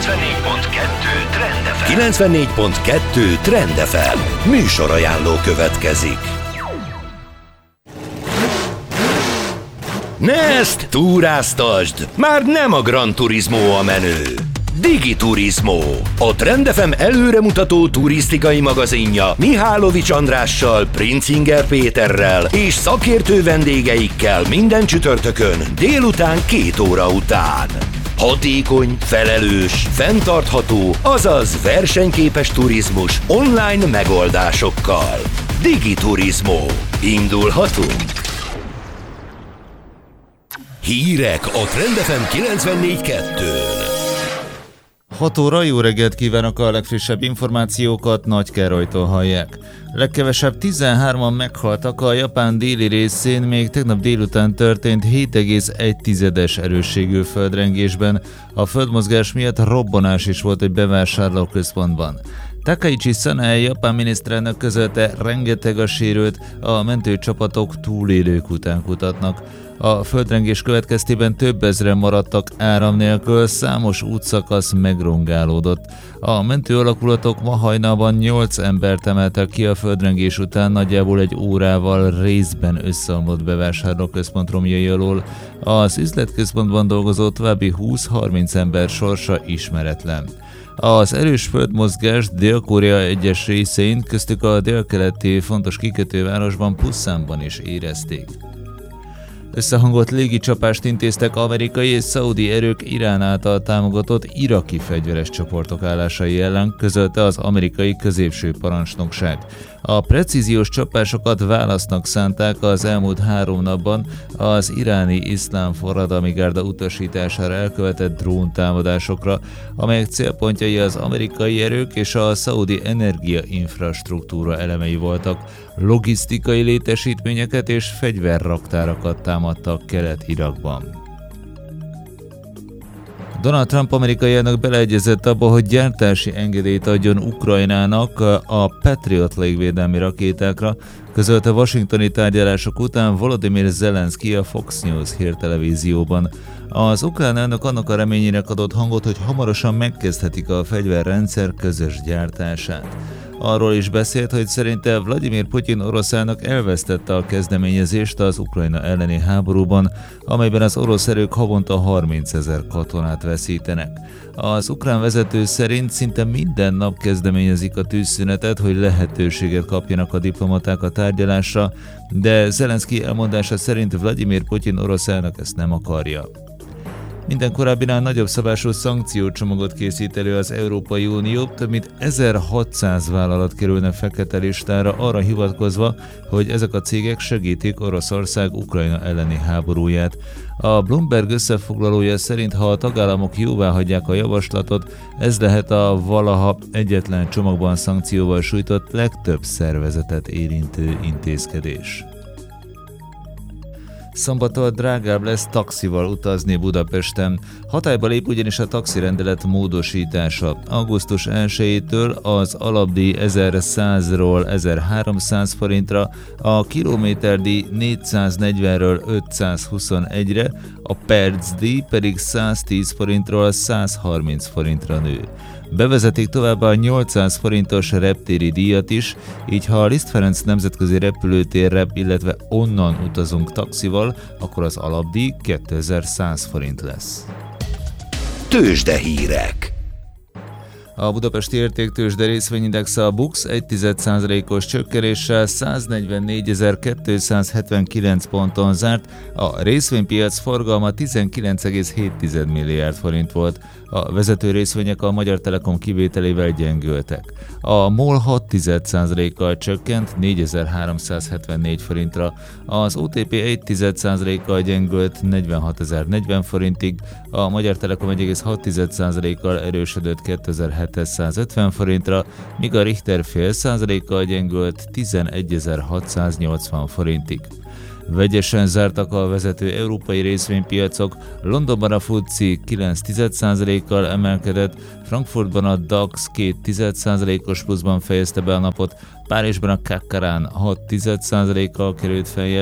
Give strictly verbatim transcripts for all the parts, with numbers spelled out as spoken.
kilencvennégy pont kettő Trend ef em. kilencvennégy pont kettő Trend ef em. Műsorajánló következik. Ne ezt túráztasd! Már nem a Gran Turismo a menő. Digiturismo, a Trend ef em előremutató turisztikai magazinja Mihálovics Andrással, Princinger Péterrel és szakértő vendégeikkel minden csütörtökön délután két óra után. Hatékony, felelős, fenntartható, azaz versenyképes turizmus online megoldásokkal. Digiturismo. Indulhatunk! Hírek a Trend ef em kilencvennégy pont kettőn. hat óra, jó reggelt kívánok, a legfrissebb információkat Nagy Károlytól hallják. Legkevesebb tizenhárman meghaltak a Japán déli részén, még tegnap délután történt hét egész egy erősségű földrengésben. A földmozgás miatt robbanás is volt egy bevásárlóközpontban. Takaichi Sanae japán miniszterelnök közölte, rengeteg a sérült, a mentőcsapatok túlélők után kutatnak. A földrengés következtében több ezren maradtak áram nélkül, számos útszakasz megrongálódott. A mentő alakulatok ma hajnalban nyolc embert emeltek ki a földrengés után, nagyjából egy órával részben összeomlott bevásárlóközpont romjai alól. Az üzletközpontban dolgozó további húsz-harminc ember sorsa ismeretlen. Az erős földmozgást Dél-Korea egyes részein, köztük a délkeleti fontos kikötővárosban Puszánban is érezték. Összehangolt légicsapást intéztek amerikai és szaudi erők Irán által támogatott iraki fegyveres csoportok állásai ellen, közölte az amerikai középső parancsnokság. A precíziós csapásokat válasznak szánták az elmúlt három napban az iráni iszlám forradalmi gárda utasítására elkövetett dróntámadásokra, amelyek célpontjai az amerikai erők és a szaudi energiainfrastruktúra elemei voltak. Logisztikai létesítményeket és fegyverraktárakat támadtak Kelet-Irakban. Donald Trump amerikai elnök beleegyezett abba, hogy gyártási engedélyt adjon Ukrajnának a Patriot légvédelmi rakétákra, közölte washingtoni tárgyalások után Volodymyr Zelenszky a Fox News hírtelevízióban. Az ukrán elnök annak a reményének adott hangot, hogy hamarosan megkezdhetik a fegyverrendszer közös gyártását. Arról is beszélt, hogy szerinte Vladimir Putyin orosz elnök elvesztette a kezdeményezést az Ukrajna elleni háborúban, amelyben az orosz erők havonta harmincezer katonát veszítenek. Az ukrán vezető szerint szinte minden nap kezdeményezik a tűzszünetet, hogy lehetőséget kapjanak a diplomaták a tárgyalásra, de Zelenszky elmondása szerint Vladimir Putyin orosz elnök ezt nem akarja. Minden korábbinál nagyobb szabású szankciócsomagot készít elő az Európai Unió, több mint ezerhatszáz vállalat kerülne fekete listára arra hivatkozva, hogy ezek a cégek segítik Oroszország Ukrajna elleni háborúját. A Bloomberg összefoglalója szerint, ha a tagállamok jóváhagyják a javaslatot, ez lehet a valaha egyetlen csomagban szankcióval sújtott legtöbb szervezetet érintő intézkedés. Szombattól drágább lesz taxival utazni Budapesten. Hatályba lép ugyanis a taxirendelet módosítása. augusztus elsejétől az alapdíj ezerszázról ezerháromszáz forintra, a kilométerdíj négyszáznegyvenről ötszázhuszonegyre, a percdíj pedig száztíz forintról százharminc forintra nő. Bevezetik továbbá a nyolcszáz forintos reptéri díjat is, így ha a Liszt Ferenc nemzetközi repülőtérre, illetve onnan utazunk taxival, akkor az alapdíj kétezer-száz forint lesz. Tőzsdehírek. A budapesti értéktőzsde részvényindexe a BUX egy tized százalékos csökkenéssel száznegyvennégyezer-kétszázhetvenkilenc ponton zárt, a részvénypiac forgalma tizenkilenc egész hét milliárd forint volt. A vezető részvények a Magyar Telekom kivételével gyengültek. A MOL hat tized százalékkal csökkent négyezer-háromszázhetvennégy forintra, az o té pé egy tized százalékkal gyengült negyvenhatezer-negyven forintig, a Magyar Telekom egy egész hat tized százalékkal erősödött kétezer-hétszázötven forintra, míg a Richter fél százalékkal gyengült tizenegyezer-hatszáznyolcvan forintig. Vegyesen zártak a vezető európai részvénypiacok, Londonban a FTSE kilenc tized százalékkal emelkedett, Frankfurtban a DAX két tized százalékos pluszban fejezte be a napot, Párizsban a CAC hat tized százalékkal került feljebb,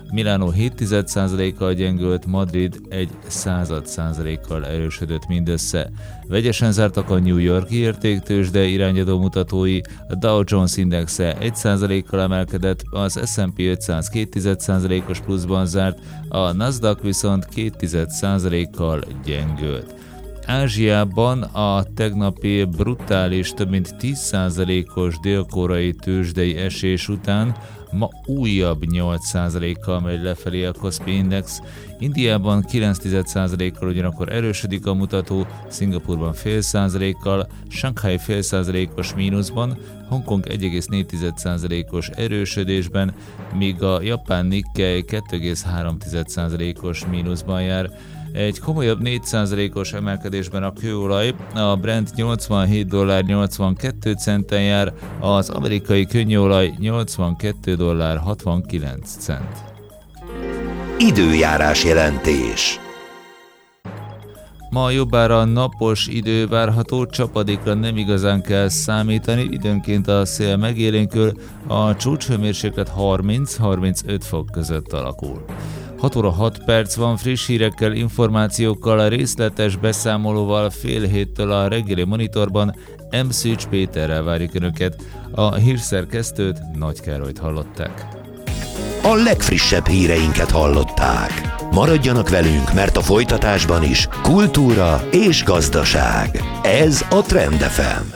Milánó hét tized százalékkal gyengült, Madrid egy század százalékkal erősödött mindössze. Vegyesen zártak a New York-i értéktőzsde irányadó mutatói, a Dow Jones indexe egy százalékkal emelkedett, az es and pé ötszáz két tized százalékos pluszban zárt, a Nasdaq viszont két tized százalékkal gyengült. Ázsiában a tegnapi brutális, több mint tíz százalékos dél-koreai tőzsdei esés után ma újabb nyolc százalékkal megy lefelé a Kospi Index. Indiában kilenc tized százalékkal ugyanakkor erősödik a mutató, Szingapurban fél százalékkal, Shanghai fél százalékos mínuszban, Hongkong egy egész négy tized százalékos erősödésben, míg a japán Nikkei két egész három tized százalékos mínuszban jár. Egy komolyabb négy százalékos emelkedésben a kőolaj, a Brent nyolcvanhét dollár nyolcvankettő centen jár, az amerikai könnyolaj nyolcvankettő dollár hatvankilenc cent. Időjárás jelentés. Ma jobbára napos idő várható, csapadékra nem igazán kell számítani, időnként a szél megélénkül, a csúcshőmérséklet harminc-harmincöt fok között alakul. hat óra hat perc van, friss hírekkel, információkkal, a részletes beszámolóval fél héttől a reggeli monitorban. M. Szűcs Péterrel várjuk Önöket. A hírszerkesztőt, Nagy Károlyt hallották. A legfrissebb híreinket hallották. Maradjanak velünk, mert a folytatásban is kultúra és gazdaság. Ez a Trend ef em.